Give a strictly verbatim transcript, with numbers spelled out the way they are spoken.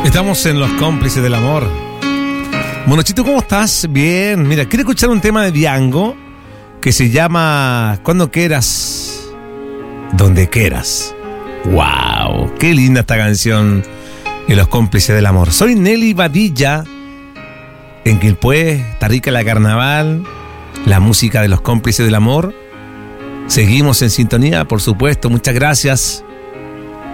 Estamos en Los Cómplices del Amor. Monochito, ¿cómo estás? Bien. Mira, quiero escuchar un tema de Diango que se llama Cuando quieras, donde quieras. ¡Wow! ¡Qué linda esta canción de Los Cómplices del Amor! Soy Nelly Badilla, en Quilpué, está rica la carnaval, la música de Los Cómplices del Amor. Seguimos en sintonía, por supuesto. Muchas gracias